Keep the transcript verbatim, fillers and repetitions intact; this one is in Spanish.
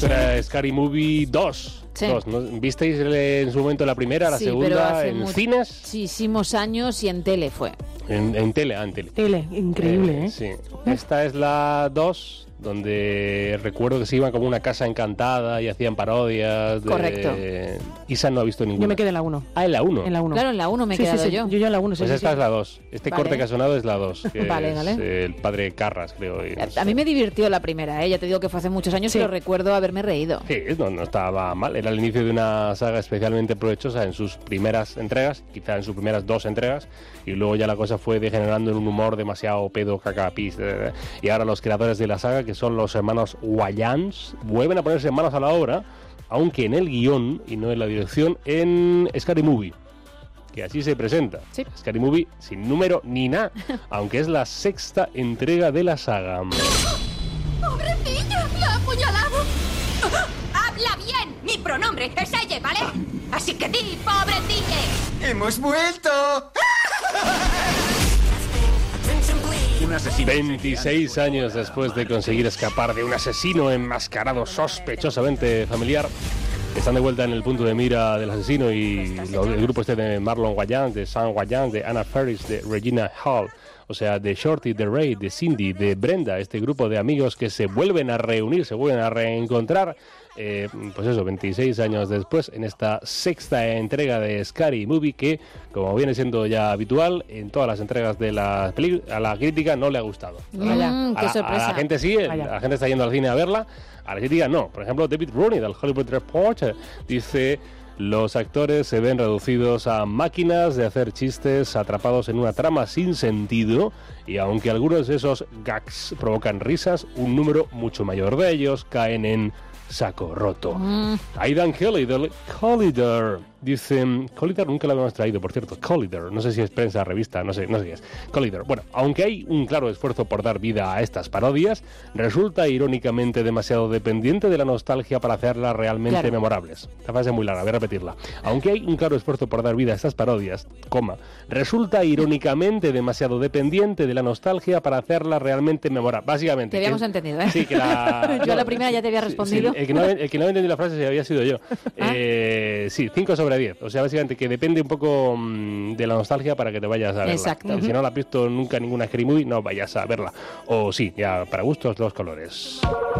Esto era Scary Movie dos. Sí. dos, ¿no? ¿Visteis en su momento la primera, la Sí, segunda, en mu- cines? Muchísimos años y en tele fue. En, en tele, ah, en tele. Tele, increíble, ¿eh? Sí. Esta es la dos, donde recuerdo que se iban como una casa encantada y hacían parodias. De... Correcto. Isa no ha visto ninguna. Yo me quedé en la uno. Ah, en la uno. En la uno. Claro, en la uno me he Sí, sí, quedado sí, yo. Yo ya en la uno, sí, Pues sí, esta sí. es la dos. Este Vale. corte que ha sonado es la dos. Que Vale, es vale. el padre Carras, creo. y no sé. A mí me divirtió la primera, ¿eh? Ya te digo que fue hace muchos años, Sí. pero recuerdo haberme reído. Sí, no, no estaba mal. Era el inicio de una saga especialmente provechosa en sus primeras entregas, quizá en sus primeras dos entregas, y luego ya la cosa fue degenerando en un humor demasiado pedo, caca, pis. de- de- Y ahora los creadores de la saga, que son los hermanos Wayans, vuelven a ponerse manos a la obra, aunque en el guión y no en la dirección, en Scary Movie, que así se presenta. Sí. Scary Movie sin número ni nada, aunque es la sexta entrega de la saga. ¡Pobrecilla! ¡La ha apuñalado! ¡Habla bien! Mi pronombre es ella, ¿vale? Así que di, pobrecilla. ¡Hemos vuelto! Un asesino. veintiséis años después de conseguir escapar de un asesino enmascarado sospechosamente familiar, están de vuelta en el punto de mira del asesino y lo- el grupo este de Marlon Wayans, de Sam Wayans, de Anna Faris, de Regina Hall, o sea, de Shorty, de Ray, de Cindy, de Brenda, este grupo de amigos que se vuelven a reunir, se vuelven a reencontrar, eh, pues eso, veintiséis años después, en esta sexta entrega de Scary Movie que, como viene siendo ya habitual, en todas las entregas de la película, a la crítica no le ha gustado. Vaya. Mm, A, qué a sorpresa. la gente sí, el- Vaya. la gente está yendo al cine a verla, a la crítica no. Por ejemplo, David Rooney del Hollywood Reporter dice: los actores se ven reducidos a máquinas de hacer chistes atrapados en una trama sin sentido, y aunque algunos de esos gags provocan risas, un número mucho mayor de ellos caen en saco roto. Mm. Aidan Kelly del Collider dice: Collider nunca lo habíamos traído, por cierto. Collider, no sé si es prensa, revista, no sé, no sé qué es. Collider. Bueno, aunque hay un claro esfuerzo por dar vida a estas parodias, resulta irónicamente demasiado dependiente de la nostalgia para hacerlas realmente Claro. memorables. Esta frase es muy larga, voy a repetirla. Aunque hay un claro esfuerzo por dar vida a estas parodias, coma, resulta irónicamente demasiado dependiente de la nostalgia para hacerlas realmente memorables. Básicamente. Te habíamos que- entendido, ¿eh? Sí, que la... Yo a la primera ya te había Sí, respondido. sí, el, que no, el que no había entendido la frase se había sido yo. Ah. Eh, sí, cinco sobre diez. O sea, básicamente que depende un poco mm, de la nostalgia para que te vayas a verla. Exacto. Y si no la has visto nunca en ninguna Scary Movie, no vayas a verla. O sí, ya para gustos los colores.